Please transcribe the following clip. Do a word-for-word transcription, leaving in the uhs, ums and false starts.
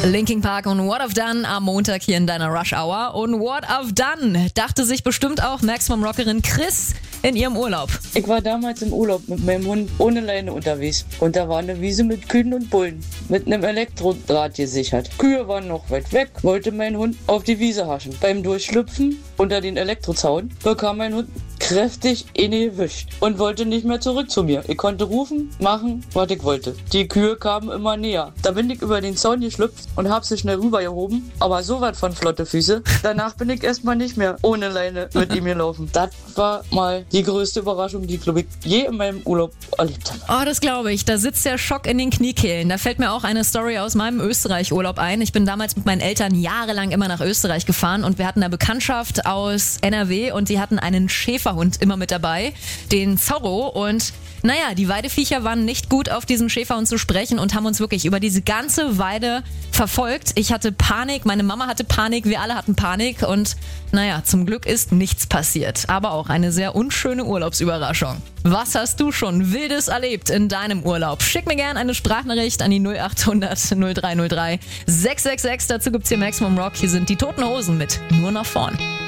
Linkin Park und What I've Done am Montag hier in deiner Rush Hour. Und What I've Done dachte sich bestimmt auch Maximum-Rockerin Chris in ihrem Urlaub. Ich war damals im Urlaub mit meinem Hund ohne Leine unterwegs. Und da war eine Wiese mit Kühen und Bullen. Mit einem Elektrodraht gesichert. Kühe waren noch weit weg, wollte mein Hund auf die Wiese haschen. Beim Durchschlüpfen unter den Elektrozaun bekam mein Hund kräftig innegewischt und wollte nicht mehr zurück zu mir. Ich konnte rufen, machen, was ich wollte. Die Kühe kamen immer näher. Da bin ich über den Zaun geschlüpft und hab sie schnell rübergehoben, aber so was von flotte Füße. Danach bin ich erstmal nicht mehr ohne Leine mit ihm gelaufen. Das war mal die größte Überraschung, die, glaube ich, je in meinem Urlaub erlebt habe. Oh, das glaube ich. Da sitzt der Schock in den Kniekehlen. Da fällt mir auch eine Story aus meinem Österreich-Urlaub ein. Ich bin damals mit meinen Eltern jahrelang immer nach Österreich gefahren und wir hatten eine Bekanntschaft aus N R W und die hatten einen Schäferhund immer mit dabei, den Zorro, und naja, die Weideviecher waren nicht gut auf diesen Schäferhund zu sprechen und haben uns wirklich über diese ganze Weide verfolgt. Ich hatte Panik, meine Mama hatte Panik, wir alle hatten Panik und naja, zum Glück ist nichts passiert. Aber auch eine sehr unschöne Urlaubsüberraschung. Was hast du schon Wildes erlebt in deinem Urlaub? Schick mir gerne eine Sprachnachricht an die null acht hundert null drei null drei sechs sechs sechs. Dazu gibt's hier Maximum Rock. Hier sind die Toten Hosen mit Nur nach vorn.